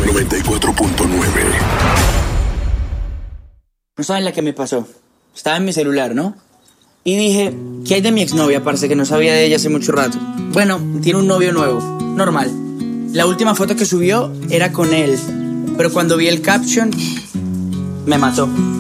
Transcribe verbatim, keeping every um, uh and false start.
noventa y cuatro punto nueve. No saben la que me pasó. Estaba en mi celular, ¿no? Y dije, ¿qué hay de mi exnovia? Parece que no sabía de ella hace mucho rato. Bueno, tiene un novio nuevo, normal. La última foto que subió era con él, pero cuando vi el caption, me mató.